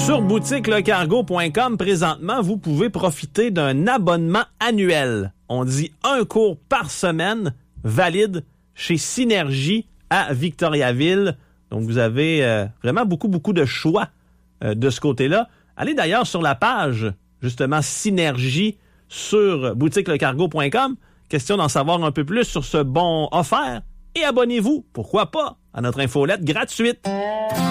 Sur boutiquelecargo.com, présentement, vous pouvez profiter d'un abonnement annuel. On dit un cours par semaine, valide chez Synergie à Victoriaville. Donc, vous avez vraiment beaucoup de choix de ce côté-là. Allez d'ailleurs sur la page, justement, Synergie sur boutiquelecargo.com. Question d'en savoir un peu plus sur ce bon offert. Et abonnez-vous, pourquoi pas, à notre infolette gratuite.